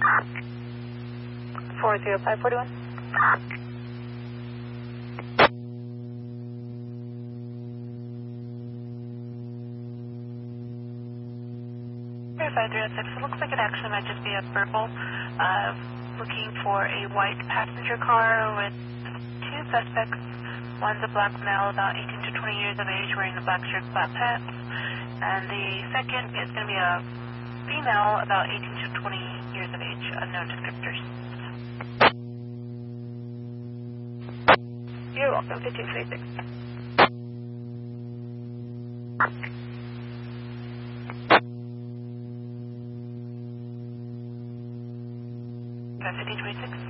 40541. Verified 306. It looks like it actually might just be a verbal. Looking for a white passenger car with two suspects. One's a black male, about 18 to 20 years of age, wearing a black shirt, black pants. And the second is going to be a female, about 18 to 20 years of age, unknown descriptors. You're welcome, 1536. 1526.